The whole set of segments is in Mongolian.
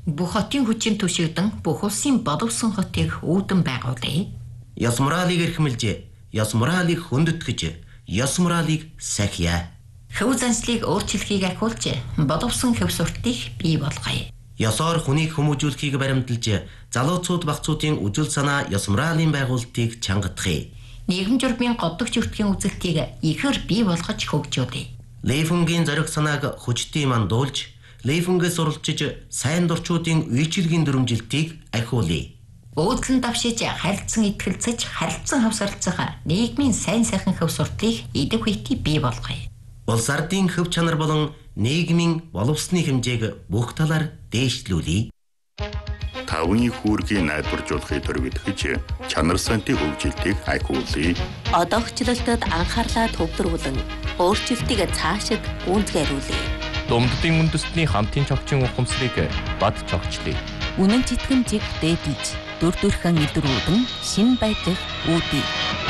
Бүх хотын хүчин түшигдэн бүх улсын боловсон хотыг үүдэн байгуулъя. Ёс моралыг эрхэмлж, ёс моралыг хүндэтгэж, ёс моралыг сахиа. Хөв заншлыг өөрчлөхийг ахиулж, боловсон хөв суртыг бий болгоё. Ёсоор хүнийг хүмүүжүүлэхийг баримталж, залууцууд багцуудын үжил санаа ёс моралын байгуулалтыг чангадахыг. Нийгэм журмын годдогч өртгийн үзэлтийг ихээр бий болгож хөгжүүлье. Лейфунгийн зориг санааг хүчтэй мандуулж, Лейфунгээс уралчиж сайн дурчуудын үйлчилгийн дүрмжилтийг ахиулъя. Өөдлөн давшиж харилцан итгэлцэж харилцан хавсарлцах нийгмийн сайн сайхан хөв суртыг идэг хүйтий бий болгоё. Улс ардын хөв чанар болон нийгмийн боловсны хэмжээг бүх талаар дээшлүүлье. Тавны хүүргийн найдваржуулахыг төрөвдөж чанар сантын хөгжилтийг ахиулъя. Одоогчлолтод анхаарлаа төвлөрүүлэн өөрчлөлтийг цаашид гүйцэтгүүлье. Думддын үндэстний хамтын чогчийн ухамсарыг бад чогчлъя. Үнэн читгэмжийг дээдлж, дүр төрхөн илрүүлэн шин байдлыг үүдье.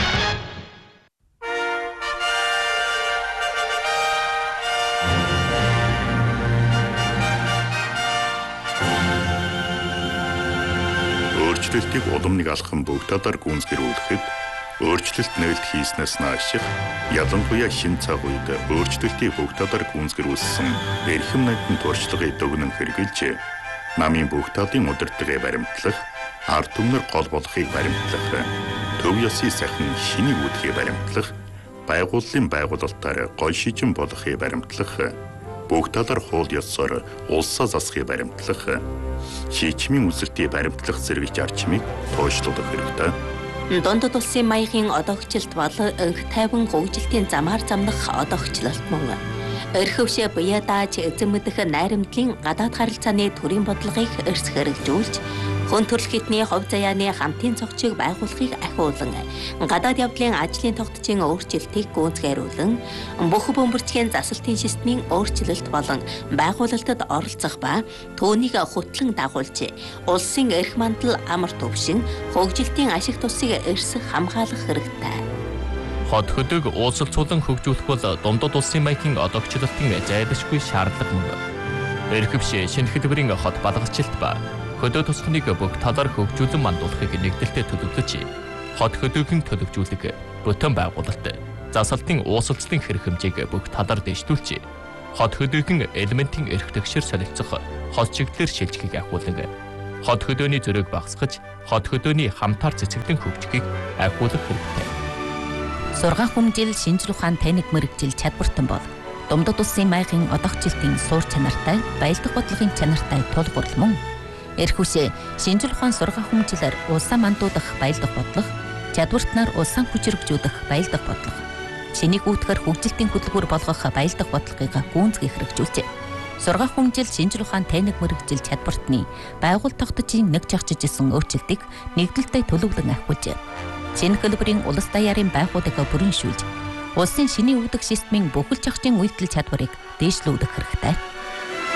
Өөрчлөлтийг уламныг алхам бүх талаар гүйцэтгүүлэхэд өөрчлөлт нээлт хийснээс нааших ялангуяа шин цаг үед өөрчлөлтийг бүх талаар гүйцэтгүүлсэн эрхэм найдын туршлагыг дүгнэн хэрэгжилж намын бүх талын удирдлагыг баримтлах, ард түмнэр гол болохыг баримтлах, төв ёсны сайхан шинийг үүдхийг баримтлах, байгууллын байгуулалтаар гол шижин болохыг баримтлах, бүх талаар хууль ёсоор улсаа засахыг баримтлах, шийдвэрийн үзэлтийг баримтлах зэрэг зарчмыг тооцоолох хэрэгтэй. Дундад улсын маягийн одоогчлолт бол өнх тайван хөгжилтийн замаар замнах одоогчлолт мөн. Өрхөвшөө буяа дааж эзэн мэдэх найрамдлын гадаад харилцааны төрийн бодлогыг эрс хэрэгжүүлж, хүн төрөл хитний хувь заяаны хамтын цогцыг байгуулахыг ахиулан, гадаад явдлын ажлын тогтцын өөрчлөлтийг гүйцэтгүүлэн, бүх бөмбөрчгийн засалтын системийн өөрчлөлт болон байгуулалтад оролцох ба түүнийг хөтлөн дагуулж, улсын эрх мандал амар төвшин, хөгжилтийн ашиг тусыг эрс хамгаалах хэрэгтэй. Хот хөдөг уулзалцуулан хөгжүүлэх бол дундад улсын маягийн одоогчлолтын зайлшгүй шаардлага мөн. Эрхэвшээ шинэ хэлбэрийн хот балгалчилт ба хөдөө тусахныг бүх талаар хөгжүүлэн мандуулахыг нэгдэлтэд төлөвлөж, хот хөдөөгийн төлөвжүүлэг, бүтэн байгуулалт, засалтын уусалцлын хэрэг хэмжээг бүх талаар дэвшүүлж, хот хөдөөгийн элементийн эрх тэгшэр солилцох хот чиглэлээр шилжихийг ахиулан, хот хөдөөний зөрөөг багасгаж, хот хөдөөний хамтаар цэцэгдэн хөгжихийг ахиулах хэрэгтэй. Сургаан хүмжил шинжлэх ухаан таних мэрэгжил чадвартан бол дундад улсын маягийн одоогчлолтын суур чанартай, баялдах бодлогын чанартай тулгуур мөн. Эрхүшээ шинжлэх ухаан сургаан хүмжилээр улсаа мандуудах баялдах бодлого, чадвартнаар улсаа хүчрхэгжүүлэх баялдах бодлого, шинийг үүтгэр хөгжилтийн хөтөлбөр болгох баялдах бодлогыг гүйцэтгэх хэрэгжүүлжээ. Сургаан хүмжил шинжлэх ухаан таних мэрэгжил чадвартны байгууллага тогтцын нэг жагчижсэн өөрчлөлтийг нэгдэлтэй төлөвлөн ахиулжээ. Шинэ хэлбэрийн улс даяарын байгууллагаа бүрэншүүлж, улсын шинийн үүдэх системийн бүхэл зохицын үйлдэл чадварыг дээшлүүлэх хэрэгтэй.